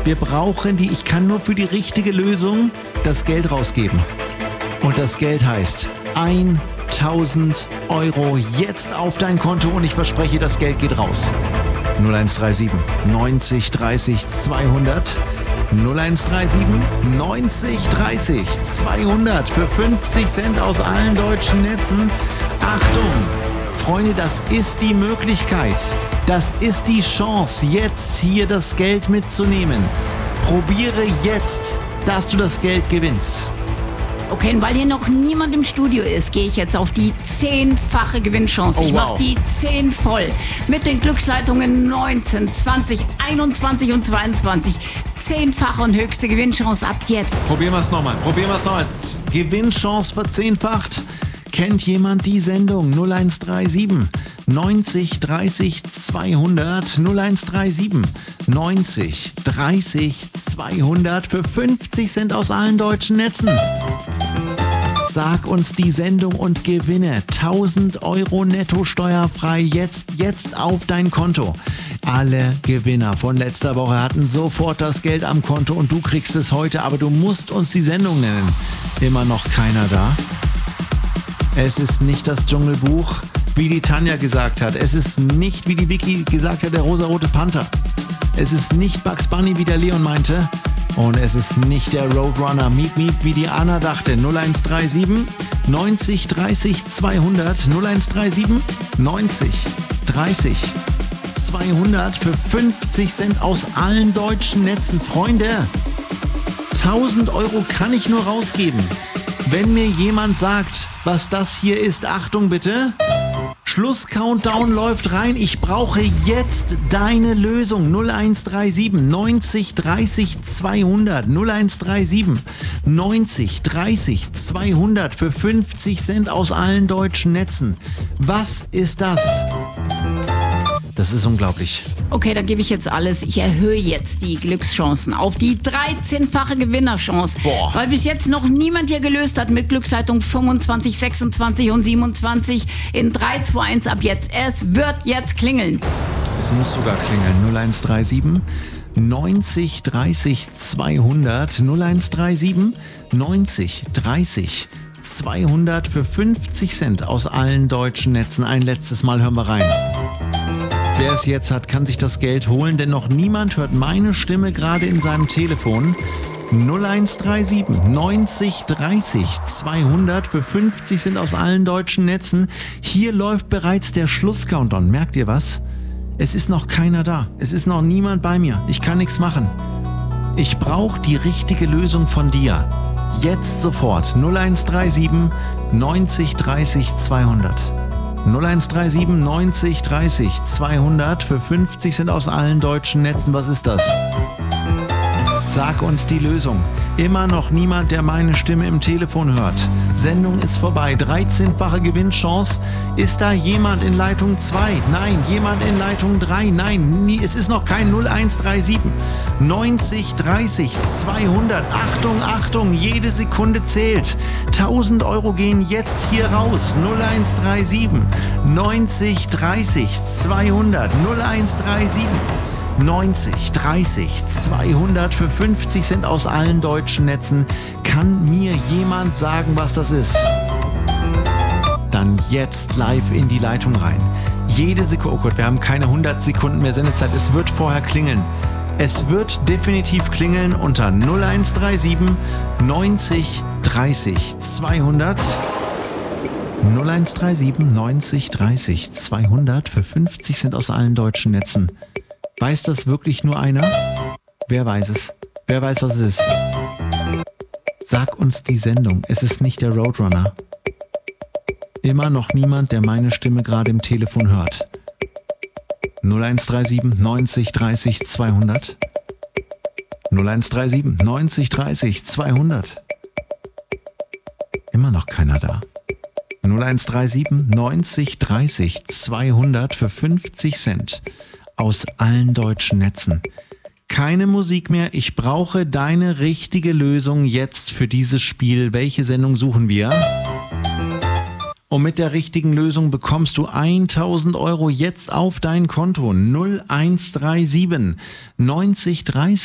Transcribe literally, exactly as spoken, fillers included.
Wir brauchen die, ich kann nur für die richtige Lösung das Geld rausgeben. Und das Geld heißt tausend Euro jetzt auf dein Konto und ich verspreche, das Geld geht raus. null eins drei sieben neunzig dreißig zweihundert null eins drei sieben neunzig dreißig zweihundert für fünfzig Cent aus allen deutschen Netzen. Achtung, Freunde, das ist die Möglichkeit, das ist die Chance, jetzt hier das Geld mitzunehmen. Probiere jetzt, dass du das Geld gewinnst. Okay, und weil hier noch niemand im Studio ist, gehe ich jetzt auf die zehnfache Gewinnchance. Oh, ich wow. mache die zehn voll. Mit den Glücksleitungen neunzehn, zwanzig, einundzwanzig und zweiundzwanzig. Zehnfache und höchste Gewinnchance ab jetzt. Probieren wir es nochmal. Probieren wir es nochmal. Gewinnchance verzehnfacht. Kennt jemand die Sendung? null eins drei sieben neunzig dreißig zweihundert null eins drei sieben neunzig dreißig zweihundert für fünfzig Cent aus allen deutschen Netzen. Sag uns die Sendung und gewinne tausend Euro netto steuerfrei jetzt, jetzt auf dein Konto. Alle Gewinner von letzter Woche hatten sofort das Geld am Konto und du kriegst es heute, aber du musst uns die Sendung nennen. Immer noch keiner da? Es ist nicht das Dschungelbuch, wie die Tanja gesagt hat. Es ist nicht, wie die Vicky gesagt hat, der rosarote Panther. Es ist nicht Bugs Bunny, wie der Leon meinte. Und es ist nicht der Roadrunner Miep Miep, wie die Anna dachte. null eins drei sieben neunzig dreißig zweihundert null eins drei sieben neunzig dreißig zweihundert für fünfzig Cent aus allen deutschen Netzen. Freunde, tausend Euro kann ich nur rausgeben, wenn mir jemand sagt, was das hier ist. Achtung bitte. Schluss-Countdown läuft rein. Ich brauche jetzt deine Lösung. null eins drei sieben neunzig dreißig zweihundert null eins drei sieben neunzig dreißig zweihundert für fünfzig Cent aus allen deutschen Netzen. Was ist das? Das ist unglaublich. Okay, da gebe ich jetzt alles. Ich erhöhe jetzt die Glückschancen auf die dreizehnfache Gewinnerchance. Boah. Weil bis jetzt noch niemand hier gelöst hat mit Glücksleitung fünfundzwanzig, sechsundzwanzig und siebenundzwanzig in drei, zwei, eins ab jetzt. Es wird jetzt klingeln. Es muss sogar klingeln. null eins drei sieben neunzig dreißig zweihundert null eins drei sieben neunzig dreißig zweihundert für fünfzig Cent aus allen deutschen Netzen. Ein letztes Mal hören wir rein. Wer es jetzt hat, kann sich das Geld holen, denn noch niemand hört meine Stimme gerade in seinem Telefon. null eins drei sieben neunzig dreißig zweihundert für fünfzig Cent aus allen deutschen Netzen. Hier läuft bereits der Schluss-Countdown. Merkt ihr was? Es ist noch keiner da. Es ist noch niemand bei mir. Ich kann nichts machen. Ich brauche die richtige Lösung von dir. Jetzt sofort. null eins drei sieben neunzig dreißig zweihundert null eins drei sieben neunzig dreißig zweihundert für fünfzig Cent aus allen deutschen Netzen. Was ist das? Sag uns die Lösung. Immer noch niemand, der meine Stimme im Telefon hört. Sendung ist vorbei. dreizehnfache Gewinnchance. Ist da jemand in Leitung zwei? Nein. Jemand in Leitung drei? Nein. Nie. Es ist noch kein null eins drei sieben neunzig dreißig zweihundert. Achtung, Achtung, jede Sekunde zählt. tausend Euro gehen jetzt hier raus. null eins drei sieben neunzig dreißig zweihundert null eins drei sieben neunzig dreißig zweihundert für fünfzig Cent aus allen deutschen Netzen. Kann mir jemand sagen, was das ist? Dann jetzt live in die Leitung rein. Jede Sekunde, oh Gott, wir haben keine hundert Sekunden mehr Sendezeit. Es wird vorher klingeln. Es wird definitiv klingeln unter null eins drei sieben neunzig dreißig zweihundert null eins drei sieben neunzig dreißig zweihundert für fünfzig Cent aus allen deutschen Netzen. Weiß das wirklich nur einer? Wer weiß es? Wer weiß, was es ist? Sag uns die Sendung. Es ist nicht der Roadrunner. Immer noch niemand, der meine Stimme gerade im Telefon hört. null eins drei sieben neunzig dreißig zweihundert null eins drei sieben neunzig dreißig zweihundert. Immer noch keiner da. null eins drei sieben neunzig dreißig zweihundert für fünfzig Cent. Aus allen deutschen Netzen. Keine Musik mehr. Ich brauche deine richtige Lösung jetzt für dieses Spiel. Welche Sendung suchen wir? Und mit der richtigen Lösung bekommst du tausend Euro jetzt auf dein Konto. null eins drei sieben neunzig dreißig